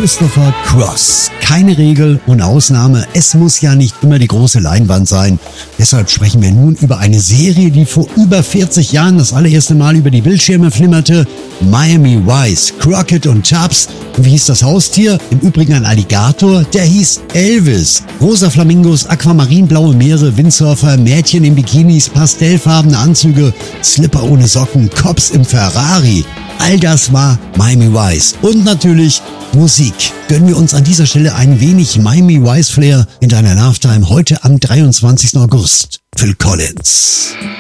Christopher Cross. Keine Regel und Ausnahme, es muss ja nicht immer die große Leinwand sein. Deshalb sprechen wir nun über eine Serie, die vor über 40 Jahren das allererste Mal über die Bildschirme flimmerte. Miami Vice, Crockett und Tubbs. Und wie hieß das Haustier? Im Übrigen ein Alligator, der hieß Elvis. Rosa Flamingos, aquamarinblaue Meere, Windsurfer, Mädchen in Bikinis, pastellfarbene Anzüge, Slipper ohne Socken, Cops im Ferrari. All das war Miami Vice. Und natürlich Musik. Gönnen wir uns an dieser Stelle ein wenig Miami Vice Flair in deiner Love Time heute am 23. August. Phil Collins.